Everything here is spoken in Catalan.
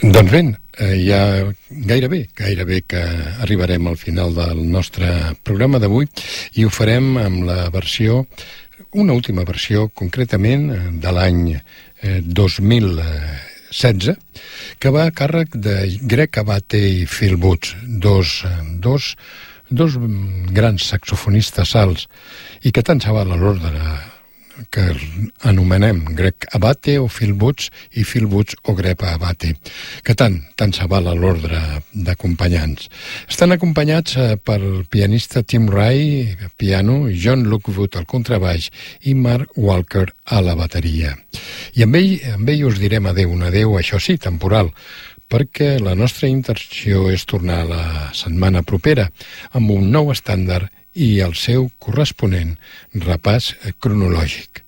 Doncs bé, ja gairebé que arribarem al final del nostre programa d'avui i ho farem amb la versió, una última versió concretament de l'any 2016, que va a càrrec de Greg Abate i Phil Woods, dos grans saxofonistes alts i que tant se val a l'ordre que anomenem Greg Abate o Phil Woods i Phil Woods o Greg Abate, que tant se val a l'ordre d'acompanyants. Estan acompanyats pel pianista Tim Ray, piano, John Lockwood al contrabaix i Mark Walker a la bateria. I amb ell us direm adeu, un adeu, això sí, temporal, perquè la nostra intenció és tornar la setmana propera amb un nou estàndard i el seu corresponent repàs cronològic.